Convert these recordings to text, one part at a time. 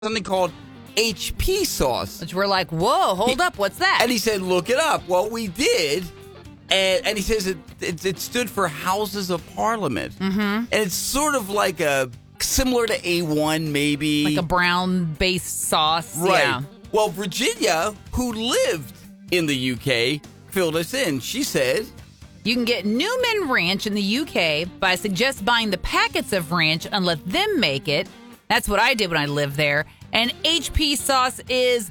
something called HP sauce. Which we're like, whoa, hold up, what's that? And he said, look it up. Well, we did. And he says it stood for Houses of Parliament. Mm-hmm. And it's sort of like similar to A1, maybe. Like a brown-based sauce. Right. Yeah. Well, Virginia, who lived in the UK, filled us in. She said, You can get Newman Ranch in the UK, but I suggest buying the packets of ranch and let them make it. That's what I did when I lived there. And HP sauce is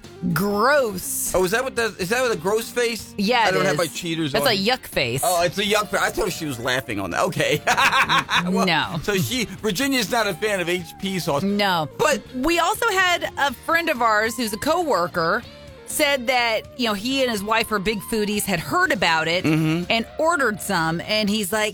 gross. oh, is that what a gross face? Yeah, I don't it have my is. cheaters That's on. a yuck face. Oh, it's a yuck face. I thought she was laughing on that. Okay. Well, No. So Virginia's not a fan of HP sauce. No. But we also had a friend of ours who's a coworker said that, he and his wife are big foodies, had heard about it and ordered some. And he's like,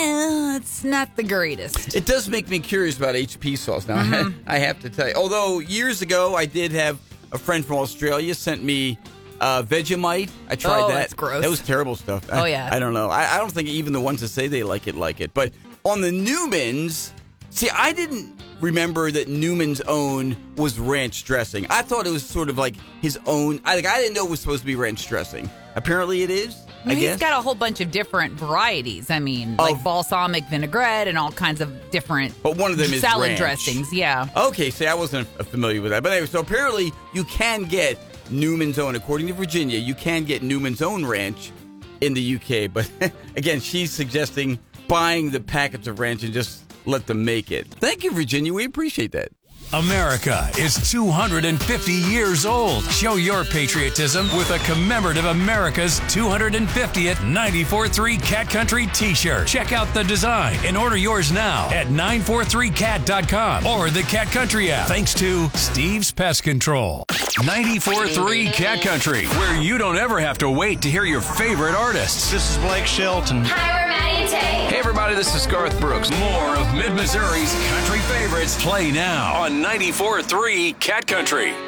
it's not the greatest. it does make me curious about HP sauce now. I have to tell you. Although years ago, I did have a friend from Australia sent me Vegemite. I tried that. That's gross. That was terrible stuff. Oh, yeah. I don't know. I don't think even the ones that say they like it. But on the Newman's, see, I didn't remember that Newman's own was ranch dressing. I thought it was sort of like his own. I didn't know it was supposed to be ranch dressing. Apparently it is, I He's guess. got a whole bunch of different varieties. I mean, like balsamic vinaigrette and all kinds of different But one of them is salad ranch. dressings. Yeah. Okay, see, I wasn't familiar with that. But anyway, so apparently you can get Newman's Own. According to Virginia, you can get Newman's Own ranch in the UK. But again, she's suggesting buying the packets of ranch and just let them make it. Thank you, Virginia. We appreciate that. America is 250 years old. Show your patriotism with a commemorative America's 250th 94.3 Cat Country t-shirt. Check out the design and order yours now at 943cat.com or the Cat Country app. Thanks to Steve's Pest Control. 94.3 Cat Country, where you don't ever have to wait to hear your favorite artists. This is Blake Shelton. Hi, we're Maddie and Tay. Hey everybody, this is Garth Brooks. More of Mid-Missouri's country favorites play now on 94.3 Cat Country.